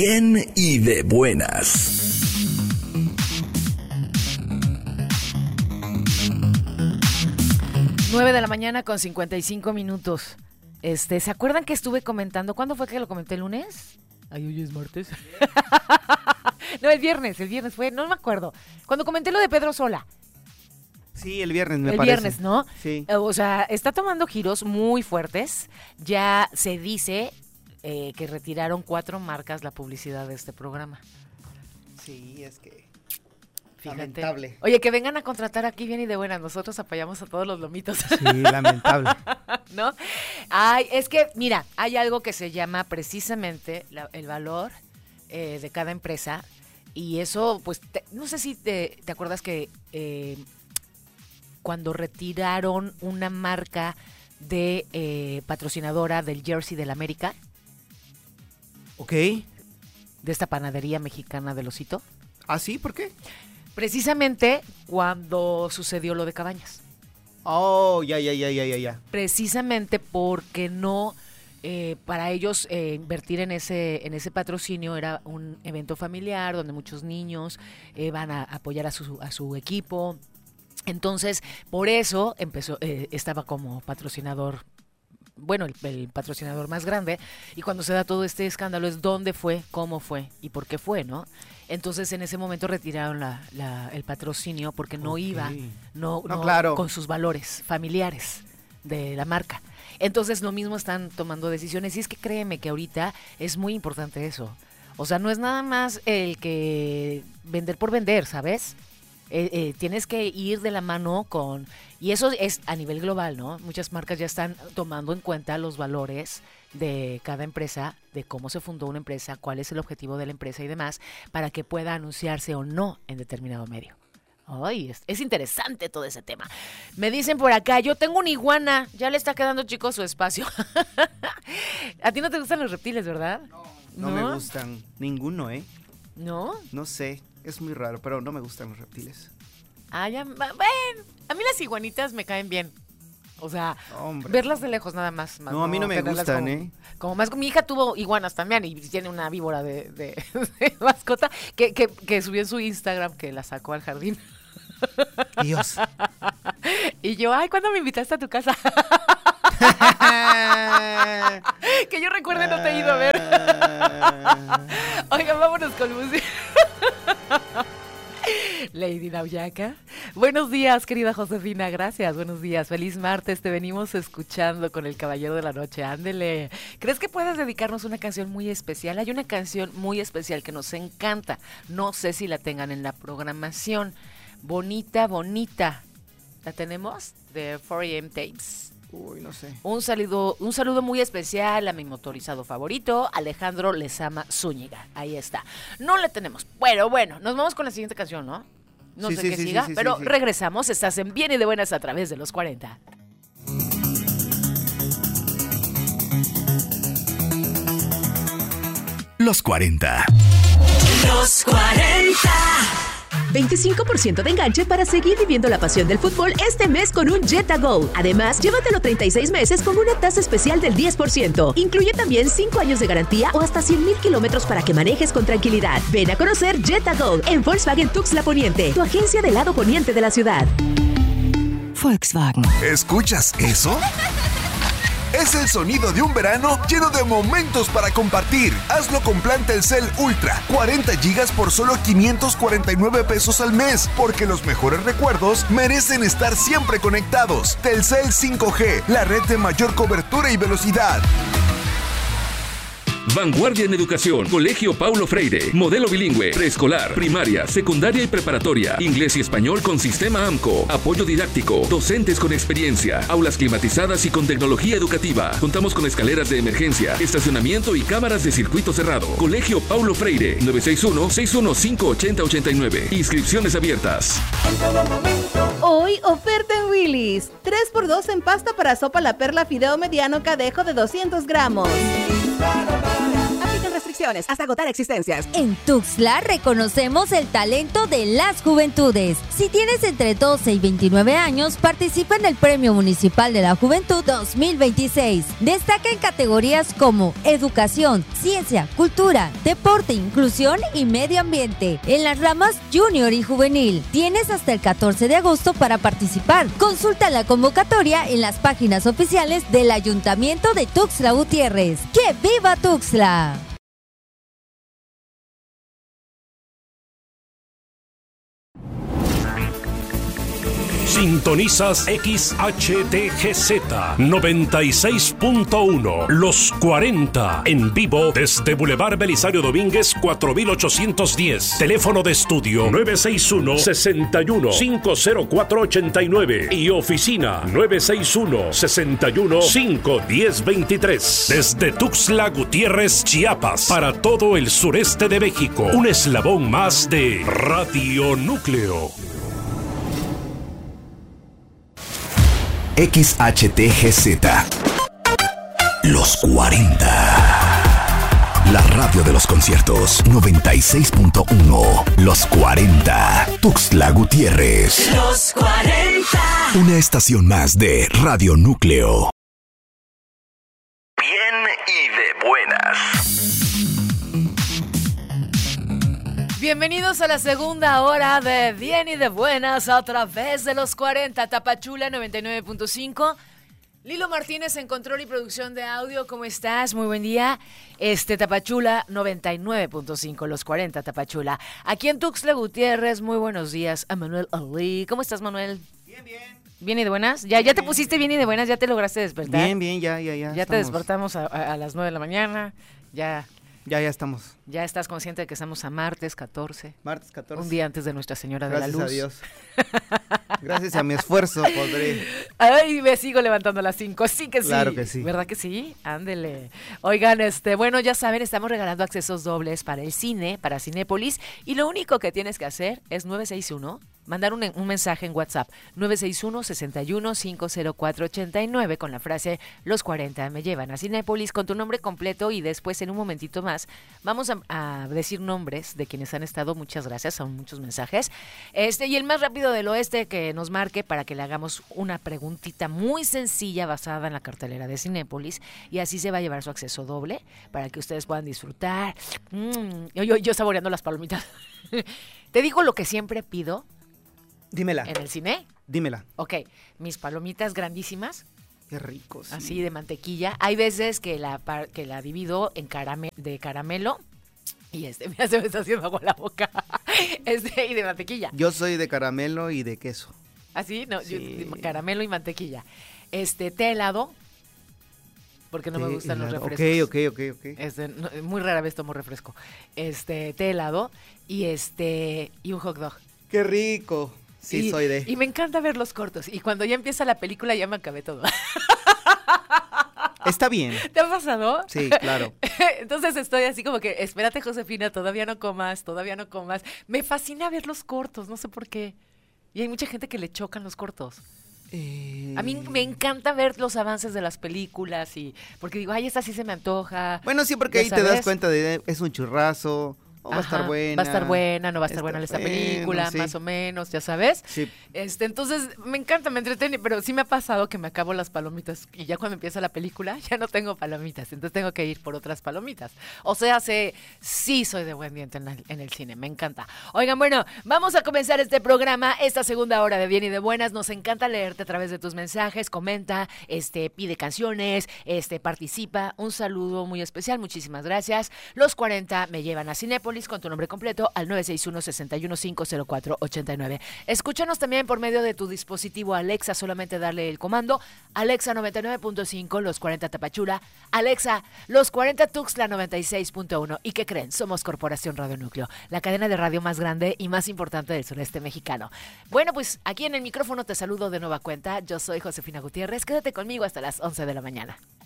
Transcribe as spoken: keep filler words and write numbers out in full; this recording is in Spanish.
bien y de buenas. nueve de la mañana con cincuenta y cinco minutos. Este, ¿se acuerdan que estuve comentando? ¿Cuándo fue que lo comenté? ¿El lunes? Ay, hoy es martes. No, el viernes, el viernes fue, no me acuerdo. Cuando comenté lo de Pedro Sola. Sí, el viernes me el parece. El viernes, ¿no? Sí. O sea, está tomando giros muy fuertes. Ya se dice eh, que retiraron cuatro marcas la publicidad de este programa. Sí, es que... Fíjate. Lamentable. Oye, que vengan a contratar aquí bien y de buenas. Nosotros apoyamos a todos los lomitos. Sí, lamentable. ¿No? Ay, es que, mira, hay algo que se llama precisamente la, el valor eh, de cada empresa. Y eso, pues, te, no sé si te, te acuerdas que eh, cuando retiraron una marca de eh, patrocinadora del jersey del América. Ok. De esta panadería mexicana del Osito. ¿Ah, sí? ¿Por qué? Precisamente cuando sucedió lo de Cabañas. Oh, ya, ya, ya, ya, ya, ya. Precisamente porque no, eh, para ellos eh, invertir en ese, en ese patrocinio era un evento familiar donde muchos niños eh, van a apoyar a su, a su equipo. Entonces, por eso empezó, eh, estaba como patrocinador. Bueno, el, el patrocinador más grande, y cuando se da todo este escándalo es dónde fue, cómo fue y por qué fue, ¿no? Entonces en ese momento retiraron la, la, el patrocinio porque no okay. iba no, no, no claro. con sus valores familiares de la marca. Entonces lo mismo están tomando decisiones, y es que créeme que ahorita es muy importante eso. O sea, no es nada más el que vender por vender, ¿sabes? Eh, eh, tienes que ir de la mano con, y eso es a nivel global, ¿no? Muchas marcas ya están tomando en cuenta los valores de cada empresa, de cómo se fundó una empresa, cuál es el objetivo de la empresa y demás, para que pueda anunciarse o no en determinado medio. Ay, es, es interesante todo ese tema. Me dicen por acá, yo tengo una iguana, ya le está quedando chico su espacio. A ti no te gustan los reptiles, ¿verdad? No, no, no me gustan ninguno, ¿eh? ¿No? No sé. Es muy raro, pero no me gustan los reptiles. Ah, ya, bueno, a mí las iguanitas me caen bien. O sea, Hombre. Verlas de lejos nada más. más no, a mí no me gustan, como, ¿eh? Como más, mi hija tuvo iguanas también y tiene una víbora de, de, de mascota que, que, que subió en su Instagram que la sacó al jardín. Dios. Y yo, ay, ¿cuándo me invitaste a tu casa? Que yo recuerde no te he ido a ver. Oigan, vámonos con música. Lady Nauyaka. Buenos días, querida Josefina, gracias, buenos días, feliz martes, te venimos escuchando con el Caballero de la Noche, ándele. ¿Crees que puedas dedicarnos una canción muy especial? Hay una canción muy especial que nos encanta, no sé si la tengan en la programación. Bonita, bonita. ¿La tenemos? De cuatro a eme Tapes. Uy, no sé. Un saludo, un saludo muy especial a mi motorizado favorito, Alejandro Lezama Zúñiga. Ahí está. No le tenemos. Bueno, bueno, nos vamos con la siguiente canción, ¿no? No sí, sé sí, qué sí, siga, sí, sí, pero sí, sí. regresamos. Estás en Bien y de Buenas a través de los cuarenta. Los cuarenta. Los cuarenta. veinticinco por ciento de enganche para seguir viviendo la pasión del fútbol este mes con un Jetta Go. Además, llévatelo treinta y seis meses con una tasa especial del diez por ciento. Incluye también cinco años de garantía o hasta cien mil kilómetros para que manejes con tranquilidad. Ven a conocer Jetta Go en Volkswagen Tuxtla Poniente, tu agencia del lado poniente de la ciudad. Volkswagen. ¿Escuchas eso? Es el sonido de un verano lleno de momentos para compartir. Hazlo con plan Telcel Ultra, cuarenta gigas por solo quinientos cuarenta y nueve pesos al mes, porque los mejores recuerdos merecen estar siempre conectados. Telcel cinco G, la red de mayor cobertura y velocidad. Vanguardia en Educación, Colegio Paulo Freire, modelo bilingüe, preescolar, primaria, secundaria y preparatoria, inglés y español con sistema AMCO, apoyo didáctico, docentes con experiencia, aulas climatizadas y con tecnología educativa. Contamos con escaleras de emergencia, estacionamiento y cámaras de circuito cerrado. Colegio Paulo Freire, nueve seis uno, seis uno cinco, ocho cero ocho nueve. Inscripciones abiertas. Hoy oferta en Willy's. tres por dos en pasta para sopa La Perla fideo mediano cadejo de doscientos gramos. Aplican restricciones. Condiciones hasta agotar existencias. En Tuxtla reconocemos el talento de las juventudes. Si tienes entre doce y veintinueve años, participa en el Premio Municipal de la Juventud dos mil veintiséis. Destaca en categorías como educación, ciencia, cultura, deporte, inclusión y medio ambiente. En las ramas junior y juvenil. Tienes hasta el catorce de agosto para participar. Consulta la convocatoria en las páginas oficiales del Ayuntamiento de Tuxtla Gutiérrez. ¡Que viva Tuxtla! Sintonizas X H T G Z noventa y seis punto uno, Los cuarenta, en vivo desde Boulevard Belisario Domínguez cuatro mil ochocientos diez. Teléfono de estudio nueve seis uno, seis uno, cinco cero cuatro ocho nueve y oficina nueve seis uno, seis uno, cinco uno cero dos tres. Desde Tuxtla Gutiérrez, Chiapas, para todo el sureste de México. Un eslabón más de Radio Núcleo. X H T G Z Los cuarenta. La radio de los conciertos noventa y seis punto uno. Los cuarenta. Tuxtla Gutiérrez. Los cuarenta. Una estación más de Radio Núcleo. Bien y de buenas. Bienvenidos a la segunda hora de Bien y de Buenas a través de los cuarenta, Tapachula noventa y nueve punto cinco. Lilo Martínez en control y producción de audio, ¿cómo estás? Muy buen día. Este Tapachula noventa y nueve punto cinco, los cuarenta Tapachula. Aquí en Tuxtla Gutiérrez, muy buenos días a Manuel Ali. ¿Cómo estás, Manuel? Bien, bien. ¿Bien y de buenas? ¿Ya, ya te pusiste bien y de buenas? ¿Ya te lograste despertar? Bien, bien, ya, ya, ya. Ya estamos. te despertamos a, a, a las nueve de la mañana, ya... Ya, ya estamos. Ya estás consciente de que estamos a martes catorce. Martes catorce. Un día antes de Nuestra Señora Gracias de la Luz. Gracias a Dios. Gracias a mi esfuerzo podré. Ay, me sigo levantando a las cinco. Sí que sí. Claro que sí. ¿Verdad que sí? Ándele. Oigan, este, bueno, ya saben, estamos regalando accesos dobles para el cine, para Cinépolis. Y lo único que tienes que hacer es nueve seis uno, mandar un, un mensaje en WhatsApp. nueve seis uno, seis uno, cinco cero cuatro ocho nueve con la frase Los cuarenta me llevan a Cinépolis con tu nombre completo y después en un momentito más vamos a, a decir nombres de quienes han estado. Muchas gracias, son muchos mensajes. Este y el más rápido del oeste que nos marque para que le hagamos una preguntita muy sencilla basada en la cartelera de Cinépolis y así se va a llevar su acceso doble para que ustedes puedan disfrutar. Mm, yo, yo, yo saboreando las palomitas. Te digo lo que siempre pido. Dímela. ¿En el cine? Dímela. Ok, mis palomitas grandísimas. Qué rico, sí. Así de mantequilla. Hay veces que la que la divido en carame, de caramelo y este, mira, se me está haciendo agua la boca. Este, y de mantequilla. Yo soy de caramelo y de queso. ¿Así? No, sí. Yo, caramelo y mantequilla. Este, té helado. Porque no té me gustan helado. Los refrescos. Ok, ok, ok, ok. Este, no, muy rara vez tomo refresco. Este, té helado y este, y un hot dog. Qué rico. Sí, y, soy de. Y me encanta ver los cortos. Y cuando ya empieza la película ya me acabé todo. Está bien. ¿Te ha pasado? Sí, claro. Entonces estoy así como que, espérate, Josefina, todavía no comas, todavía no comas. Me fascina ver los cortos, no sé por qué. Y hay mucha gente que le chocan los cortos. Eh... A mí me encanta ver los avances de las películas y porque digo, ay, esta sí se me antoja. Bueno, sí, porque ahí sabes? te das cuenta de es un churrazo. O va a estar buena. Va a estar buena, no va a estar buena esta película, bueno, sí. Más o menos, ya sabes. Sí. Este, entonces, me encanta, me entretiene, pero sí me ha pasado que me acabo las palomitas y ya cuando empieza la película ya no tengo palomitas, entonces tengo que ir por otras palomitas. O sea, sé, sí soy de buen diente en, la, en el cine, me encanta. Oigan, bueno, vamos a comenzar este programa, esta segunda hora de Bien y de Buenas. Nos encanta leerte a través de tus mensajes, comenta, este, pide canciones, este, participa. Un saludo muy especial, muchísimas gracias. Los cuarenta me llevan a Cinépolis con tu nombre completo al nueve seis uno, seis uno cinco cero cuatro ocho nueve. Escúchanos también por medio de tu dispositivo Alexa, solamente darle el comando Alexa noventa y nueve punto cinco, los cuarenta Tapachula, Alexa, los cuarenta Tuxtla noventa y seis punto uno. ¿Y qué creen? Somos Corporación Radio Núcleo, la cadena de radio más grande y más importante del sureste mexicano. Bueno, pues aquí en el micrófono te saludo de nueva cuenta. Yo soy Josefina Gutiérrez. Quédate conmigo hasta las once de la mañana.